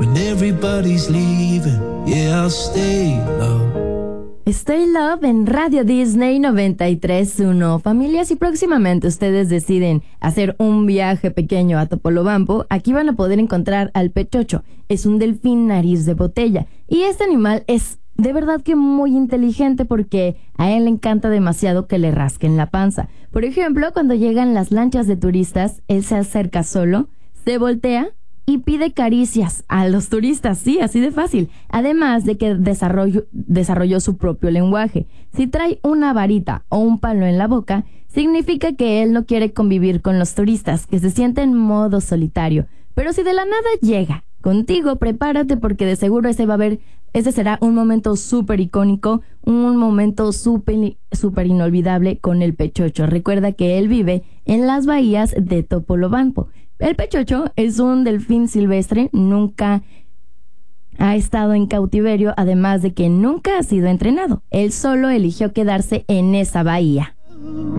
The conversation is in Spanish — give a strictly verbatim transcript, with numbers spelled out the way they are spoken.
when everybody's leaving. Yeah, I'll stay low. Stay Love en Radio Disney noventa y tres punto uno. Familias, si próximamente ustedes deciden hacer un viaje pequeño a Topolobampo, aquí van a poder encontrar al pechocho. Es un delfín nariz de botella y este animal es de verdad que muy inteligente porque a él le encanta demasiado que le rasquen la panza. Por ejemplo, cuando llegan las lanchas de turistas, él se acerca solo, se voltea y pide caricias a los turistas, sí, así de fácil. Además de que desarrolló, desarrolló su propio lenguaje. Si trae una varita o un palo en la boca, significa que él no quiere convivir con los turistas, que se siente en modo solitario. Pero si de la nada llega contigo, prepárate porque de seguro ese va a haber, ese será un momento súper icónico, un momento súper súper inolvidable con el pechocho. Recuerda que él vive en las bahías de Topolobampo. El pechocho es un delfín silvestre, nunca ha estado en cautiverio, además de que nunca ha sido entrenado. Él solo eligió quedarse en esa bahía.